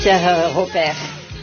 Cher Robert,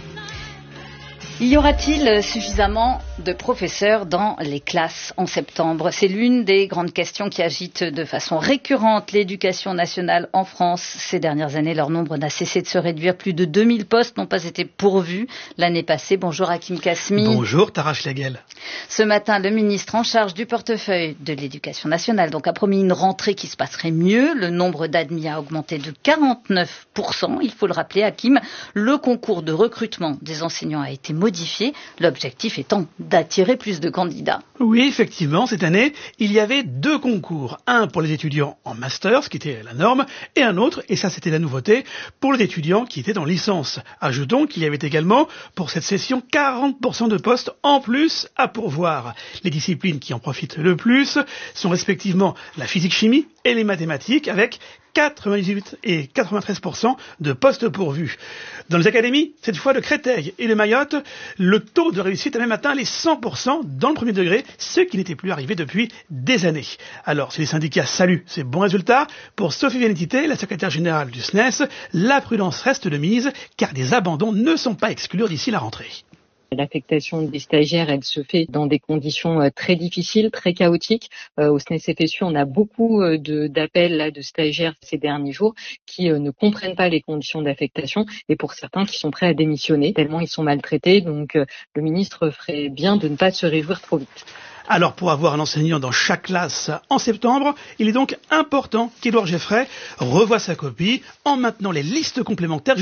y aura-t-il suffisamment de professeurs dans les classes en septembre? C'est l'une des grandes questions qui agitent de façon récurrente l'éducation nationale en France. Ces dernières années, leur nombre n'a cessé de se réduire. Plus de 2000 postes n'ont pas été pourvus l'année passée. Bonjour Hakim Kasmi. Bonjour Tara Schlegel. Ce matin, le ministre en charge du portefeuille de l'éducation nationale a promis une rentrée qui se passerait mieux. Le nombre d'admis a augmenté de 49%. Il faut le rappeler, Hakim, le concours de recrutement des enseignants a été modifié, l'objectif étant d'attirer plus de candidats. Oui, effectivement, cette année, il y avait 2 concours. Un pour les étudiants en master, ce qui était la norme, et un autre, et ça c'était la nouveauté, pour les étudiants qui étaient en licence. Ajoutons qu'il y avait également, pour cette session, 40% de postes en plus à pourvoir. Les disciplines qui en profitent le plus sont respectivement la physique-chimie et les mathématiques, avec 98 et 93% de postes pourvus. Dans les académies, cette fois de Créteil et de Mayotte, le taux de réussite a même atteint les 100% dans le premier degré, ce qui n'était plus arrivé depuis des années. Alors, si les syndicats saluent ces bons résultats, pour Sophie Vénétité, la secrétaire générale du SNES, la prudence reste de mise, car des abandons ne sont pas exclus d'ici la rentrée. L'affectation des stagiaires, elle se fait dans des conditions très difficiles, très chaotiques. Au SNES-FSU, on a beaucoup d'appels de stagiaires ces derniers jours qui ne comprennent pas les conditions d'affectation et pour certains qui sont prêts à démissionner tellement ils sont maltraités. Donc le ministre ferait bien de ne pas se réjouir trop vite. Alors, pour avoir un enseignant dans chaque classe en septembre, il est donc important qu'Édouard Geffray revoie sa copie en maintenant les listes complémentaires